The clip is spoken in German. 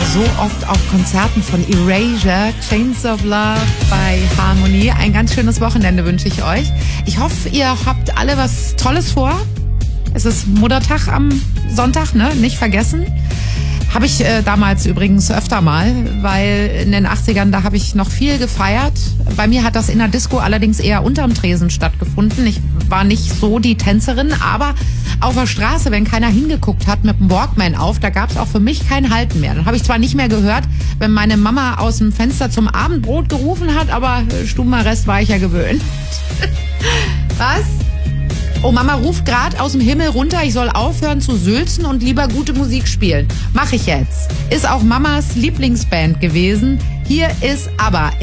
so oft auf Konzerten von Erasure, Chains of Love bei Harmony. Ein ganz schönes Wochenende wünsche ich euch. Ich hoffe, ihr habt alle was Tolles vor. Es ist Muttertag am Sonntag, ne? Nicht vergessen. Habe ich damals übrigens öfter mal, weil in den 80ern, da habe ich noch viel gefeiert. Bei mir hat das in der Disco allerdings eher unterm Tresen stattgefunden. Ich war nicht so die Tänzerin, aber auf der Straße, wenn keiner hingeguckt hat, mit dem Walkman auf, da gab es auch für mich kein Halten mehr. Dann habe ich zwar nicht mehr gehört, wenn meine Mama aus dem Fenster zum Abendbrot gerufen hat, aber stummer Rest war ich ja gewöhnt. Was? Oh, Mama ruft gerade aus dem Himmel runter, ich soll aufhören zu sülzen und lieber gute Musik spielen. Mach ich jetzt. Ist auch Mamas Lieblingsband gewesen. Hier ist ABBA.